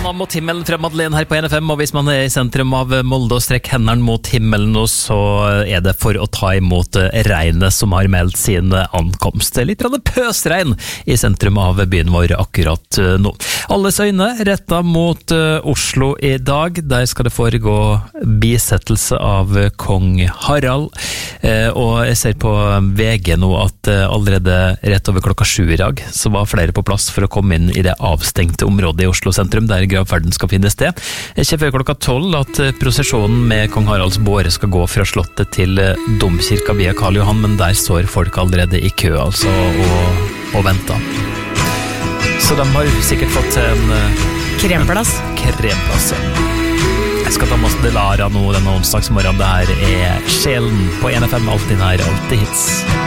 Panna mot himmelen fra Madeleine her på NFM, og hvis man I sentrum av Molde og strekk hendene mot himmelen nå, så det for å ta imot regnet som har meldt sin ankomst. Litt pøsregn I sentrum av byen vår akkurat nå. Alles øyne rettet mot Oslo I dag. Der skal det foregå bisettelse av kong Harald, og jeg ser på VG nå at allerede rett over klokka 7 I dag, så var flere på plass for å komme inn I det avstengte området I Oslo sentrum, der gravferden skal finne sted. Ikke før klokka 12 at prosesjonen med kong Haralds båre skal gå fra slottet til domkirka via Karl Johan, men der står folk allerede I kø altså, og venter. Så de har sikkert fått en kremplass. Jeg skal ta masse Delara nå denne onsdagsmorgen. Det her Sjelen på NFM, alltid her, alltid hits.